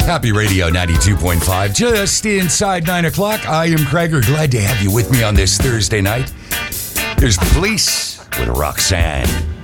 Happy Radio 92.5, just inside 9 o'clock. I am Craiger. Glad to have you with me on this Thursday night. There's the Police with Roxanne.